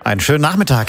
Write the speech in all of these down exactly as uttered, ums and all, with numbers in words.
Einen schönen Nachmittag.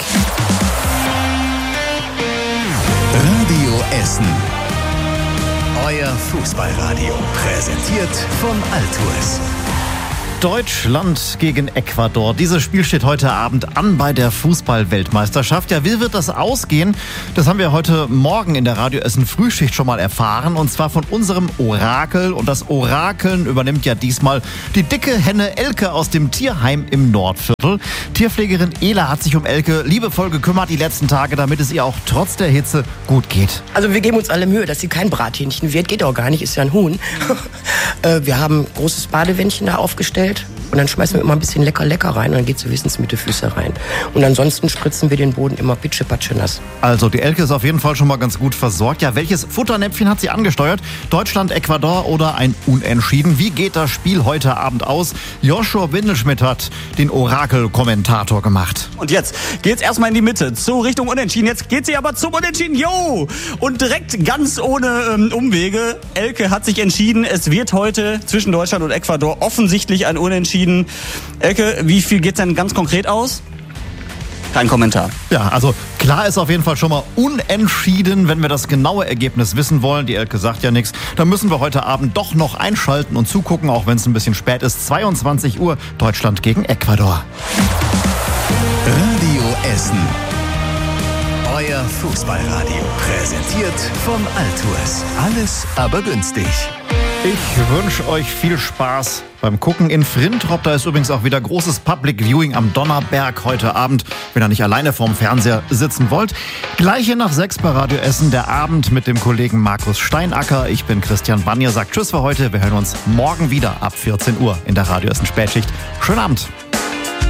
Radio Essen. Euer Fußballradio. Präsentiert von Altours. Deutschland gegen Ecuador. Dieses Spiel steht heute Abend an bei der Fußball-Weltmeisterschaft. Ja, wie wird das ausgehen? Das haben wir heute Morgen in der Radio Essen Frühschicht schon mal erfahren. Und zwar von unserem Orakel. Und das Orakeln übernimmt ja diesmal die dicke Henne Elke aus dem Tierheim im Nordviertel. Tierpflegerin Ela hat sich um Elke liebevoll gekümmert die letzten Tage, damit es ihr auch trotz der Hitze gut geht. Also wir geben uns alle Mühe, dass sie kein Brathähnchen wird. Geht auch gar nicht, ist ja ein Huhn. Wir haben ein großes Badewändchen da aufgestellt. Und dann schmeißen wir immer ein bisschen lecker lecker rein und dann geht sie wenigstens mit den Füßen rein. Und ansonsten spritzen wir den Boden immer pitschepatsche nass. Also die Elke ist auf jeden Fall schon mal ganz gut versorgt. Ja, welches Futternäpfchen hat sie angesteuert? Deutschland, Ecuador oder ein Unentschieden? Wie geht das Spiel heute Abend aus? Joshua Windelschmidt hat den Orakel-Kommentator gemacht. Und jetzt geht's erstmal in die Mitte, zur Richtung Unentschieden. Jetzt geht sie aber zum Unentschieden. Jo! Und direkt ganz ohne ähm, Umwege. Elke hat sich entschieden, es wird heute zwischen Deutschland und Ecuador offensichtlich ein Unentschieden. Elke, wie viel geht's denn ganz konkret aus? Kein Kommentar. Ja, also klar ist auf jeden Fall schon mal unentschieden. Wenn wir das genaue Ergebnis wissen wollen, die Elke sagt ja nichts, dann müssen wir heute Abend doch noch einschalten und zugucken, auch wenn es ein bisschen spät ist. zweiundzwanzig Uhr, Deutschland gegen Ecuador. Radio Essen. Euer Fußballradio. Präsentiert von Altours. Alles aber günstig. Ich wünsche euch viel Spaß beim Gucken in Frintrop. Da ist übrigens auch wieder großes Public Viewing am Donnerberg heute Abend, wenn ihr nicht alleine vorm Fernseher sitzen wollt. Gleich hier nach sechs bei Radio Essen, der Abend mit dem Kollegen Markus Steinacker. Ich bin Christian Bannier, sagt Tschüss für heute. Wir hören uns morgen wieder ab vierzehn Uhr in der Radio Essen Spätschicht. Schönen Abend.